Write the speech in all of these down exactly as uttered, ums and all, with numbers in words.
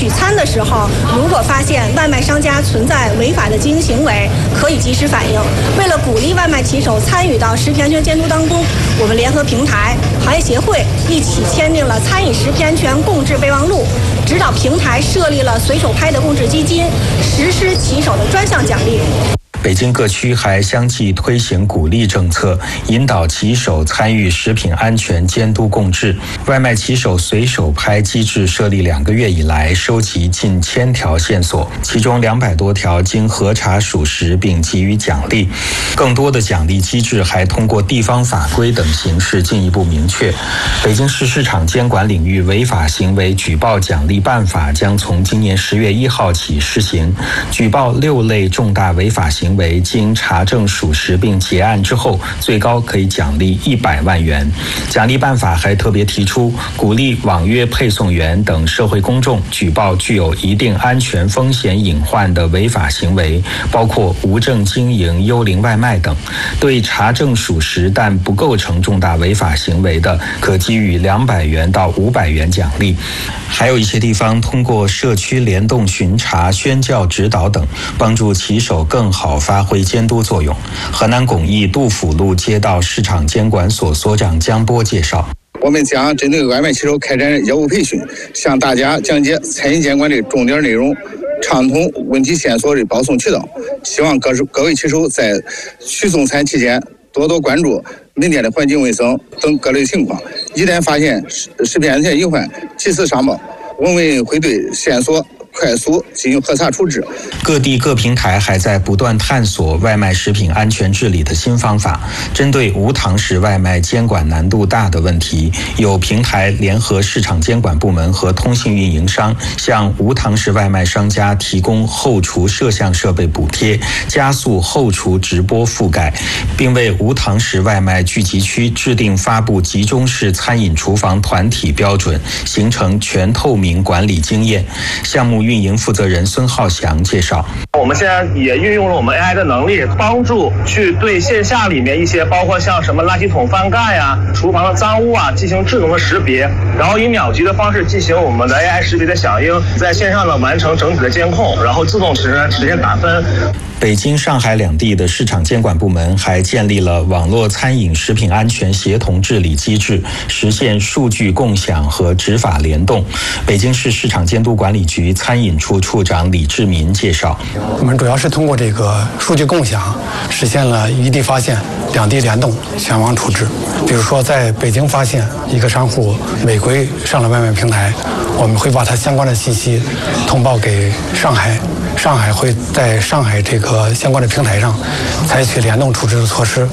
取餐的时候，如果发现外卖商家存在违法的经营行为，可以及时反映。为了鼓励外卖骑手参与到食品安全监督当中，我们联合平台、行业协会一起签订了餐饮食品安全共治备忘录，指导平台设立了随手拍的共治基金，实施骑手的专项奖励。 北京各区还相继推行鼓励政策，引导骑手参与食品安全监督共治。外卖骑手随手拍机制设立两个月以来，收集近千条线索，其中两百多条经核查属实并给予奖励。更多的奖励机制还通过地方法规等形式进一步明确。北京市市场监管领域违法行为举报奖励办法将从今年十月一号起施行，举报六类重大违法行为为经查证属实并结案之后，最高可以奖励一百万元。奖励办法还特别提出，鼓励网约配送员等社会公众举报具有一定安全风险隐患的违法行为，包括无证经营、幽灵外卖等。对查证属实但不构成重大违法行为的，可给予两百元到五百元奖励。还有一些地方通过社区联动巡查、宣教指导等，帮助骑手更好发挥监督作用。河南巩义杜甫路街道市场监管所所长江波介绍， 我们将针对外卖骑手开展业务培训，向大家讲解餐饮监管的重点内容，畅通问题线索的报送渠道。希望各各位骑手在取送餐期间多多关注门店的环境卫生等各类情况，一旦发现食品安全隐患，及时上报，我们会对线索快速进行核查处置。 各地各平台还在不断探索外卖食品安全治理的新方法。针对无堂食外卖监管难度大的问题，有平台联合市场监管部门和通信运营商，向无堂食外卖商家提供后厨摄像设备补贴，加速后厨直播覆盖，并为无堂食外卖聚集区制定发布集中式餐饮厨房团体标准，形成全透明管理经验。项目运营负责人孙浩翔介绍， 我们现在也运用了我们 A I 的能力，帮助去对线下里面一些包括像什么垃圾桶翻盖啊、厨房的脏污啊进行智能的识别，然后以秒级的方式进行我们的 A I 识别的响应，在线上呢完成整体的监控，然后自动实实现打分。 北京、上海两地的市场监管部门还建立了网络餐饮食品安全协同治理机制，实现数据共享和执法联动。北京市市场监督管理局餐饮处处长李志民介绍， 我们主要是通过这个数据共享，实现了一地发现、两地联动、全网处置。比如说，在北京发现一个商户违规上了外卖平台，我们会把它相关的信息通报给上海。上海会在上海这个相关的平台上采取联动处置的措施。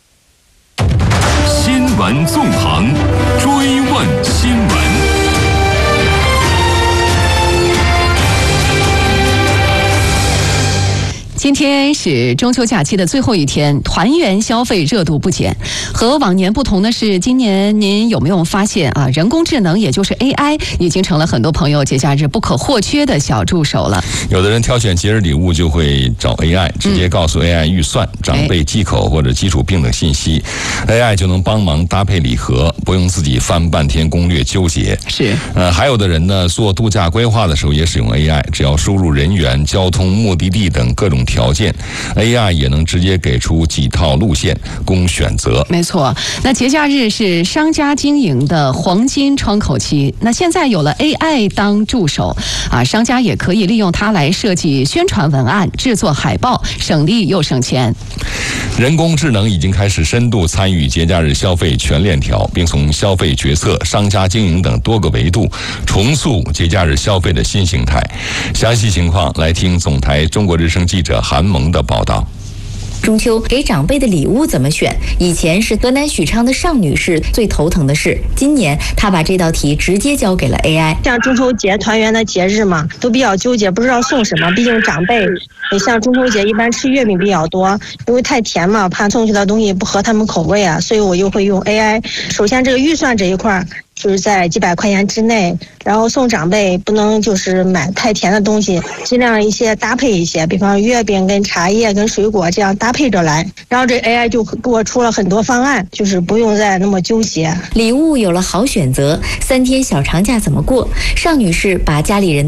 新闻纵横，追问新闻。 今天是中秋假期的最后一天，团圆消费热度不减。和往年不同的是，今年您有没有发现啊？人工智能，也就是 A I， 已经成了很多朋友节假日不可或缺的小助手了。 有的人挑选节日礼物就会找 A I， 直接告诉 A I 预算、嗯、长辈忌口或者基础病等信息、哎、，A I 就能帮忙搭配礼盒，不用自己翻半天攻略纠结。 是， 呃，还有的人呢，做度假规划的时候也使用 A I， 只要输入人员、交通、目的地等各种条件 ，A I 也能直接给出几套路线供选择。 没错，那节假日是商家经营的黄金窗口期。那现在有了 A I 当助手啊，商家也可以利用它来设计宣传文案、制作海报，省力又省钱。 人工智能已经开始深度参与节假日消费全链条，并从消费决策、商家经营等多个维度重塑节假日消费的新形态。详细情况来听总台中国之声记者韩萌的报道。 中秋给长辈的礼物怎么选？以前是河南许昌的尚女士最头疼的事，今年她把这道题直接交给了 A I。 像中秋节团圆的节日嘛，都比较纠结，不知道送什么。毕竟长辈，像中秋节一般吃月饼比较多，因为太甜嘛，怕送去的东西不合他们口味啊，所以我又会用 A I。首先这个预算这一块就是在几百块钱之内，然后送长辈不能就是买太甜的东西，尽量一些搭配一些，比方月饼跟茶叶跟水果这样搭配着来，然后这 A I 就给我出了很多方案，就是不用再那么纠结。 礼物有了好选择，三天小长假怎么过？尚女士把家里人